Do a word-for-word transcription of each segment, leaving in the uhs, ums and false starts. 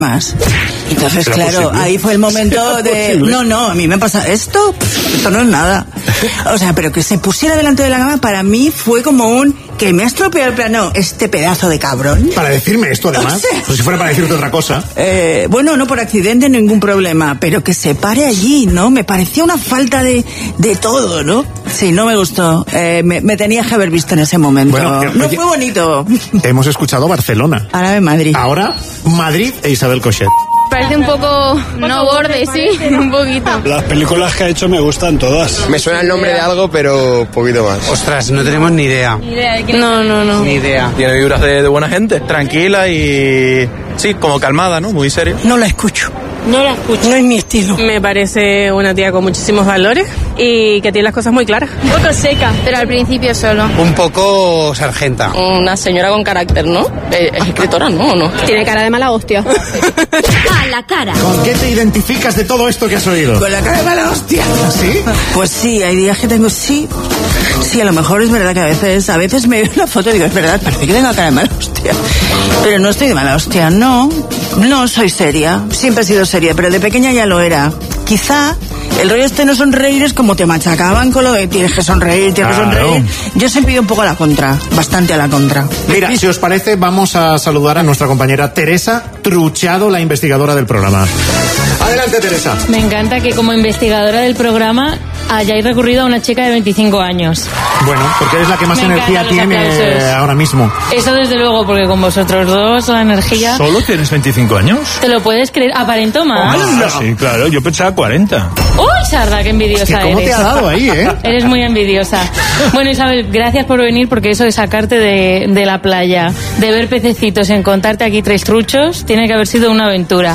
más. Entonces, claro, posible? Ahí fue el momento de... No, no, a mí me pasa esto, esto no es nada. O sea, pero que se pusiera delante de la cama para mí fue como un... que me ha estropeado el plano este pedazo de cabrón. Para decirme esto, además. O sea, pues si fuera para decirte otra cosa. Eh, bueno, no por accidente, ningún problema, pero que se pare allí, ¿no? Me parecía una falta de, de todo, ¿no? Sí, no me gustó. Eh, me, me tenía que haber visto en ese momento. Bueno, no oye, fue bonito. Hemos escuchado Barcelona. Ahora de Madrid. Ahora Madrid e Isabel Coixet. Parece un poco, no borde, sí, un poquito. Las películas que ha hecho me gustan todas. Me suena el nombre de algo, pero un poquito más. Ostras, no tenemos ni idea. Ni idea de qué. No, no, no. Ni idea. Tiene vibras de, de buena gente, tranquila y... sí, como calmada, ¿no? Muy seria. No la escucho. No la escucho. No es mi estilo. Me parece una tía con muchísimos valores y que tiene las cosas muy claras. Un poco seca, pero al principio solo. Un poco sargenta. Una señora con carácter, ¿no? ¿Es escritora, no? ¿O no? Tiene cara de mala hostia. A la cara. ¿Con qué te identificas de todo esto que has oído? Con la cara de mala hostia. ¿Sí? Pues sí, hay días que tengo... Sí, sí, a lo mejor es verdad que a veces... A veces me veo la foto y digo, es verdad, parece que tengo cara de mala hostia. Pero no estoy de mala hostia, no. No soy seria. Siempre he sido seria, pero de pequeña ya lo era. Quizá el rollo este no sonreír es como te machacaban con lo de tienes que sonreír, tienes claro. que sonreír. Yo siempre he ido un poco a la contra, bastante a la contra. Mira, si os parece, vamos a saludar a nuestra compañera Teresa Truchado, la investigadora del programa. Adelante, Teresa. Me encanta que como investigadora del programa hayáis recurrido a una chica de veinticinco años. Bueno, porque eres la que más Me energía tiene aplausos. Ahora mismo. Eso desde luego, porque con vosotros dos la energía... ¿Solo tienes veinticinco años? ¿Te lo puedes creer? ¿Aparento más? Ah, sí, claro, yo pensaba cuarenta. ¡Uy, Sarda, qué envidiosa es que ¿cómo eres! ¿Cómo te ha dado ahí, eh? Eres muy envidiosa. Bueno, Isabel, gracias por venir, porque eso de sacarte de, de la playa, de ver pececitos, encontrarte aquí tres truchos, tiene que haber sido una aventura.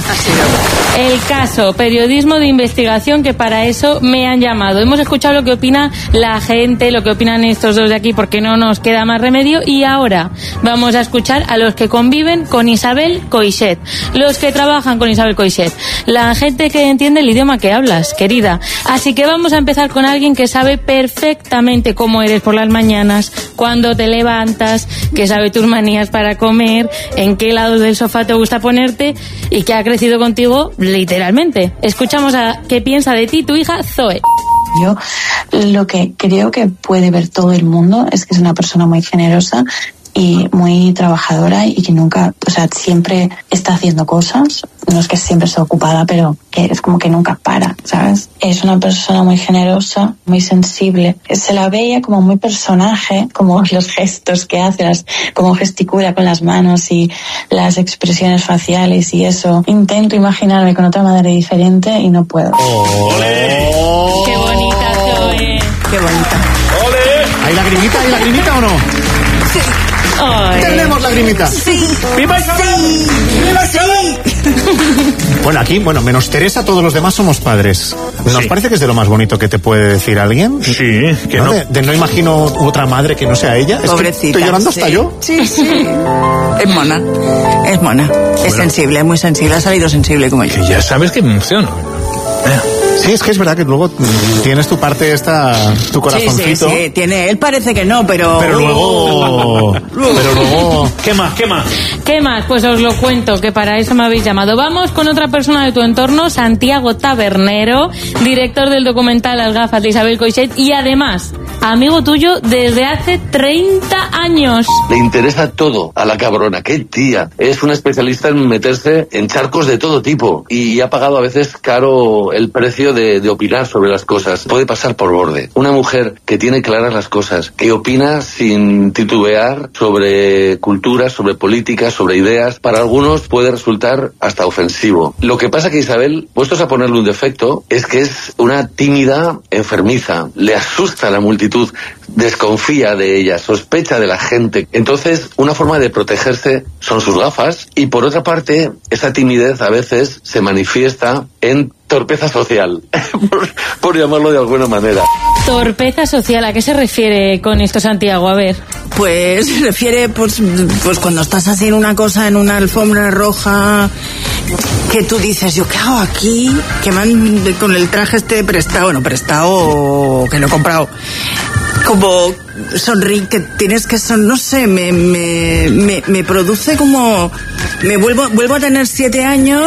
El caso, periodismo de investigación, que para eso me han llamado. Hemos escuchado lo que opina la gente, lo que opinan estos dos de aquí, porque no nos queda más remedio, y ahora vamos a escuchar a los que conviven con Isabel Coixet, los que trabajan con Isabel Coixet, la gente que entiende el idioma que hablas, querida. Así que vamos a empezar con alguien que sabe perfectamente cómo eres por las mañanas, cuándo te levantas, que sabe tus manías para comer, en qué lado del sofá te gusta ponerte, y que ha crecido contigo literalmente. Escuchamos a qué piensa de ti tu hija Zoe. Yo lo que creo que puede ver todo el mundo es que es una persona muy generosa y muy trabajadora y que nunca, o sea, siempre está haciendo cosas. No es que siempre esté ocupada, pero que es como que nunca para, ¿sabes? Es una persona muy generosa, muy sensible. Se la veía como muy personaje, como los gestos que hace, las, como gesticula con las manos y las expresiones faciales y eso. Intento imaginarme con otra madre diferente y no puedo. ¡Olé! ¡Qué bonita, Zoe! ¡Qué bonita! ¡Olé! ¿Hay lagrimita? ¿Hay lagrimita o no? Sí. Ay. ¿Tenemos lagrimita? Sí. ¡Viva Isabel! ¡Viva Isabel! Bueno, aquí, bueno, menos Teresa, todos los demás somos padres. ¿Nos sí. parece que es de lo más bonito que te puede decir alguien? Sí, que ¿No? no. De, de no imagino otra madre que no sea ella. Pobrecita. Es que estoy llorando hasta sí. yo. Sí, sí. Es mona. Es mona. Bueno. Es sensible, muy sensible. Ha salido sensible como yo. Que ya sabes que me emociono. Sí, es que es verdad que luego tienes tu parte esta, tu corazoncito. Sí, sí, sí, tiene, él parece que no, pero... Pero luego... pero luego... ¿Qué más, qué más? ¿Qué más? Pues os lo cuento, que para eso me habéis llamado. Vamos con otra persona de tu entorno, Santiago Tabernero, director del documental Las gafas de Isabel Coixet, y además, amigo tuyo desde hace treinta años. Le interesa todo a la cabrona, qué tía. Es una especialista en meterse en charcos de todo tipo y ha pagado a veces caro el precio De, de opinar sobre las cosas. Puede pasar por borde. Una mujer que tiene claras las cosas, que opina sin titubear sobre cultura, sobre política, sobre ideas, para algunos puede resultar hasta ofensivo. Lo que pasa que Isabel, puestos a ponerle un defecto, es que es una tímida enfermiza. Le asusta a la multitud, desconfía de ella, sospecha de la gente. Entonces, una forma de protegerse son sus gafas, y por otra parte, esa timidez a veces se manifiesta en torpeza social, por, por llamarlo de alguna manera. Torpeza social, ¿a qué se refiere con esto, Santiago? A ver. Pues se refiere, pues, pues cuando estás haciendo una cosa en una alfombra roja, que tú dices, ¿yo qué hago aquí? Que me han, con el traje este prestado, bueno, prestado o que lo he comprado, como sonríe, que tienes que son, no sé, me, me, me, me produce como me vuelvo, vuelvo a tener siete años